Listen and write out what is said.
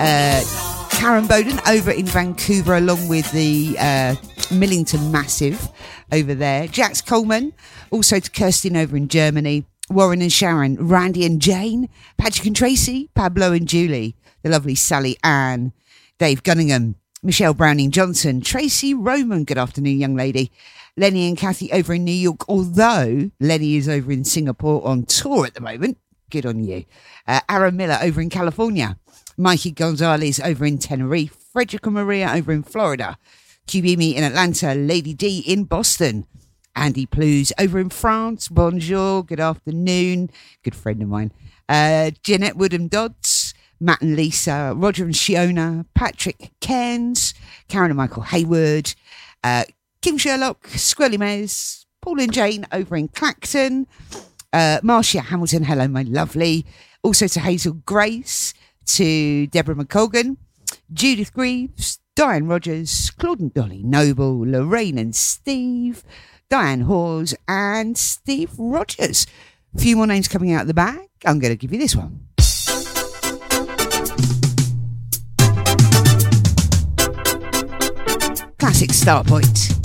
Karen Bowden over in Vancouver, along with the Millington Massive over there. Jax Coleman, also to Kirsten over in Germany. Warren and Sharon, Randy and Jane, Patrick and Tracy, Pablo and Julie, the lovely Sally Ann, Dave Gunningham, Michelle Browning Johnson, Tracy Roman, good afternoon, young lady. Lenny and Kathy over in New York, although Lenny is over in Singapore on tour at the moment. Good on you. Aaron Miller over in California. Mikey Gonzalez over in Tenerife. Frederica Maria over in Florida. QBME in Atlanta. Lady D in Boston. Andy Plews over in France. Bonjour. Good afternoon. Good friend of mine. Jeanette Woodham Dodds. Matt and Lisa. Roger and Shiona. Patrick Cairns. Karen and Michael Hayward. Kim Sherlock. Squirrely Mays. Paul and Jane over in Clacton. Marcia Hamilton. Hello, my lovely. Also to Hazel Grace. To Deborah McColgan. Judith Greaves. Diane Rogers. Claude and Dolly Noble. Lorraine and Steve. Diane Hawes and Steve Rogers. A few more names coming out of the bag. I'm going to give you this one. Classic Starpoint.